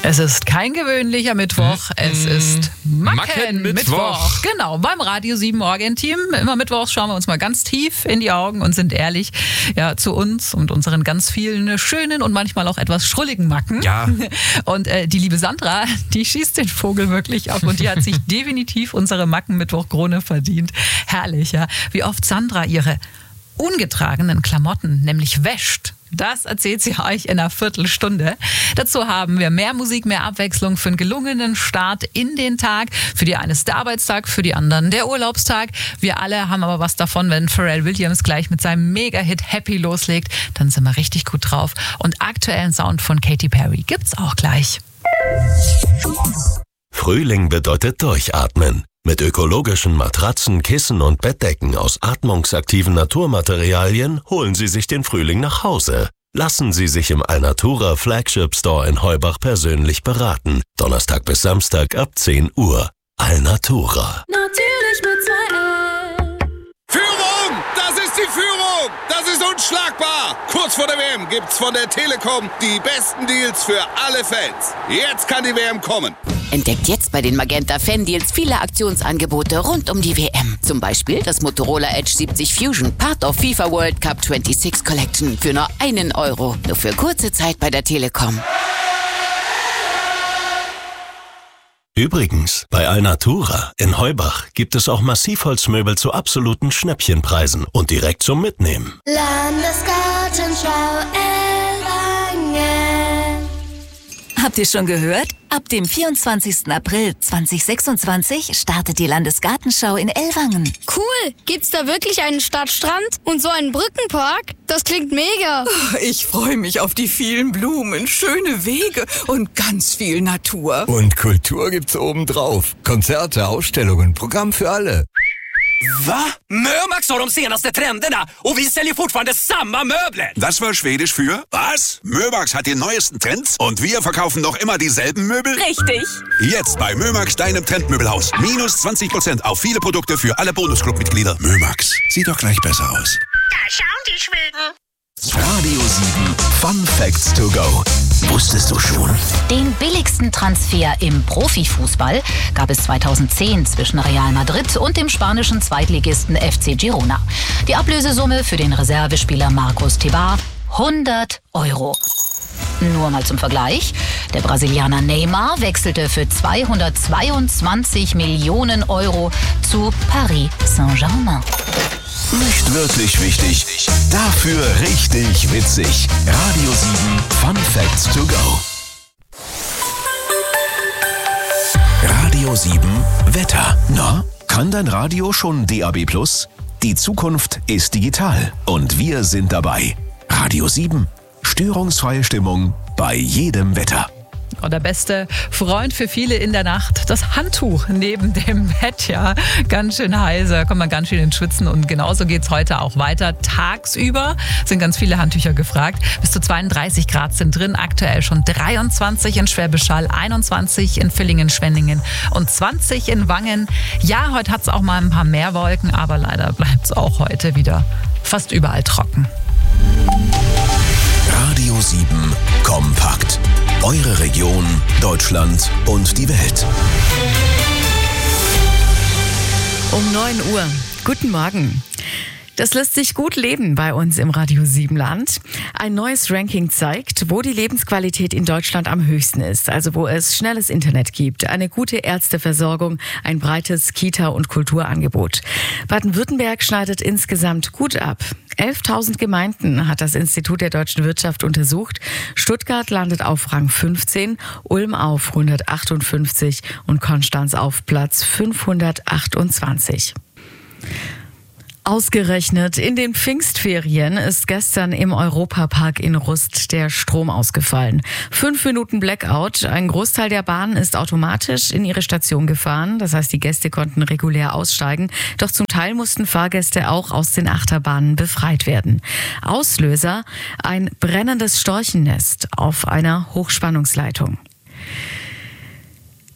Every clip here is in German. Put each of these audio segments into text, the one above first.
Es ist kein gewöhnlicher Mittwoch, es ist Macken-Mittwoch. Genau, beim Radio 7 Morgenteam. Immer mittwochs schauen wir uns mal ganz tief in die Augen und sind ehrlich zu uns und unseren ganz vielen schönen und manchmal auch etwas schrulligen Macken. Ja. Und die liebe Sandra, die schießt den Vogel wirklich ab und die hat sich definitiv unsere Macken-Mittwoch-Krone verdient. Herrlich, ja. Wie oft Sandra ihre ungetragenen Klamotten nämlich wäscht. Das erzählt sie euch in einer Viertelstunde. Dazu haben wir mehr Musik, mehr Abwechslung für einen gelungenen Start in den Tag. Für die einen ist der Arbeitstag, für die anderen der Urlaubstag. Wir alle haben aber was davon, wenn Pharrell Williams gleich mit seinem Mega-Hit Happy loslegt. Dann sind wir richtig gut drauf. Und aktuellen Sound von Katy Perry gibt's auch gleich. Frühling bedeutet durchatmen. Mit ökologischen Matratzen, Kissen und Bettdecken aus atmungsaktiven Naturmaterialien holen Sie sich den Frühling nach Hause. Lassen Sie sich im Alnatura Flagship Store in Heubach persönlich beraten. Donnerstag bis Samstag ab 10 Uhr. Alnatura. Natürlich mit 2 L. Führung! Das ist die Führung! Das ist unschlagbar! Kurz vor der WM gibt's von der Telekom die besten Deals für alle Fans. Jetzt kann die WM kommen. Entdeckt jetzt bei den Magenta Fan-Deals viele Aktionsangebote rund um die WM. Zum Beispiel das Motorola Edge 70 Fusion, Part of FIFA World Cup 26 Collection für nur €1. Nur für kurze Zeit bei der Telekom. Übrigens, bei Alnatura in Heubach gibt es auch Massivholzmöbel zu absoluten Schnäppchenpreisen und direkt zum Mitnehmen. Landesgartenschau Ellwangen. Habt ihr schon gehört? Ab dem 24. April 2026 startet die Landesgartenschau in Ellwangen. Cool! Gibt's da wirklich einen Stadtstrand und so einen Brückenpark? Das klingt mega! Ich freue mich auf die vielen Blumen, schöne Wege und ganz viel Natur. Und Kultur gibt's obendrauf. Konzerte, Ausstellungen, Programm für alle. Va? Mömax har de senaste trenderna och vi säljer fortfarande samma möbler. Das war Schwedisch für was? Mömax hat die neuesten Trends und wir verkaufen noch immer dieselben Möbel? Richtig. Jetzt bei Mömax, deinem Trendmöbelhaus. Minus 20% auf viele Produkte für alle Bonusclub-Mitglieder. Mömax, sieht doch gleich besser aus. Da schauen die Schweden. Radio 7 Fun Facts to go. Wusstest du schon? Den billigsten Transfer im Profifußball gab es 2010 zwischen Real Madrid und dem spanischen Zweitligisten FC Girona. Die Ablösesumme für den Reservespieler Marcos Tebar: €100. Nur mal zum Vergleich. Der Brasilianer Neymar wechselte für €222 Millionen zu Paris Saint-Germain. Nicht wirklich wichtig, dafür richtig witzig. Radio 7 Fun Facts to go. Radio 7 Wetter. Na, kann dein Radio schon DAB+? Die Zukunft ist digital und wir sind dabei. Radio 7. Störungsfreie Stimmung bei jedem Wetter. Und der beste Freund für viele in der Nacht, das Handtuch neben dem Bett, ja. Ganz schön heiß, da kommt man ganz schön ins Schwitzen und genauso geht's heute auch weiter. Tagsüber sind ganz viele Handtücher gefragt. Bis zu 32 Grad sind drin, aktuell schon 23 in Schwäbisch Hall, 21 in Villingen, Schwenningen und 20 in Wangen. Ja, heute hat's auch mal ein paar mehr Wolken, aber leider bleibt's auch heute wieder fast überall trocken. Radio 7 Kompakt. Eure Region, Deutschland und die Welt. Um 9 Uhr. Guten Morgen. Das lässt sich gut leben bei uns im Radio 7 Land. Ein neues Ranking zeigt, wo die Lebensqualität in Deutschland am höchsten ist. Also wo es schnelles Internet gibt, eine gute Ärzteversorgung, ein breites Kita- und Kulturangebot. Baden-Württemberg schneidet insgesamt gut ab. 11.000 Gemeinden hat das Institut der deutschen Wirtschaft untersucht. Stuttgart landet auf Rang 15, Ulm auf 158 und Konstanz auf Platz 528. Ausgerechnet in den Pfingstferien ist gestern im Europapark in Rust der Strom ausgefallen. 5 Minuten Blackout. Ein Großteil der Bahn ist automatisch in ihre Station gefahren. Das heißt, die Gäste konnten regulär aussteigen. Doch zum Teil mussten Fahrgäste auch aus den Achterbahnen befreit werden. Auslöser: ein brennendes Storchennest auf einer Hochspannungsleitung.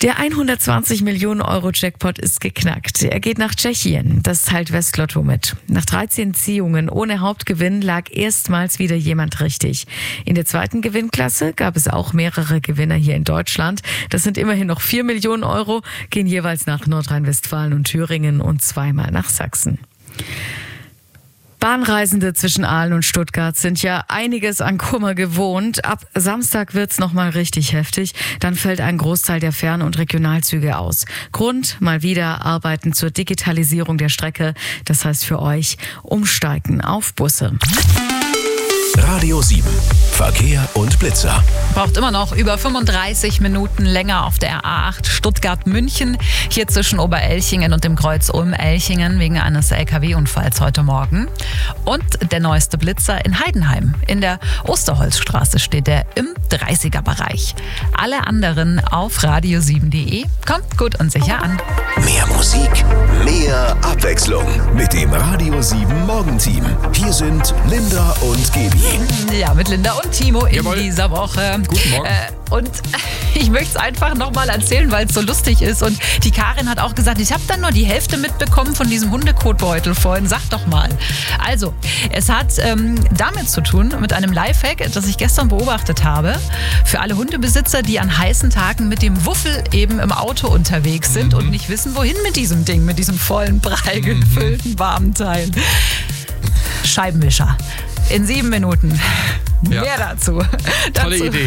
Der 120 Millionen Euro Jackpot ist geknackt. Er geht nach Tschechien. Das teilt Westlotto mit. Nach 13 Ziehungen ohne Hauptgewinn lag erstmals wieder jemand richtig. In der zweiten Gewinnklasse gab es auch mehrere Gewinner hier in Deutschland. Das sind immerhin noch 4 Millionen Euro, gehen jeweils nach Nordrhein-Westfalen und Thüringen und zweimal nach Sachsen. Bahnreisende zwischen Aalen und Stuttgart sind ja einiges an Kummer gewohnt. Ab Samstag wird's nochmal richtig heftig. Dann fällt ein Großteil der Fern- und Regionalzüge aus. Grund, mal wieder Arbeiten zur Digitalisierung der Strecke. Das heißt für euch, umsteigen auf Busse. Radio 7. Verkehr und Blitzer. Braucht immer noch über 35 Minuten länger auf der A8 Stuttgart-München. Hier zwischen Oberelchingen und dem Kreuz Ulm-Elchingen wegen eines LKW-Unfalls heute Morgen. Und der neueste Blitzer in Heidenheim. In der Osterholzstraße steht er im 30er-Bereich. Alle anderen auf radio7.de. Kommt gut und sicher an. Mehr Musik, mehr Abwechslung mit dem Radio 7 Morgenteam. Hier sind Linda und Gaby. Ja, mit Linda und Timo in dieser Woche. Guten Morgen. Und ich möchte es einfach nochmal erzählen, weil es so lustig ist. Und die Karin hat auch gesagt, ich habe dann nur die Hälfte mitbekommen von diesem Hundekotbeutel vorhin. Sag doch mal. Also, es hat damit zu tun, mit einem Lifehack, das ich gestern beobachtet habe. Für alle Hundebesitzer, die an heißen Tagen mit dem Wuffel eben im Auto unterwegs sind und nicht wissen, wohin mit diesem Ding, mit diesem vollen, prall gefüllten, warmen Teil. Scheibenwischer. In 7 Minuten. Ja. Mehr dazu. Tolle Idee.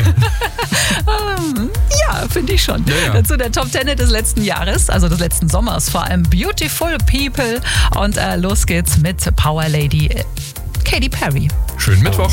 Ja, finde ich schon. Ja. Dazu der Top 10 des letzten Jahres, also des letzten Sommers vor allem. Beautiful People. Und los geht's mit Power Lady Katy Perry. Schönen Mittwoch.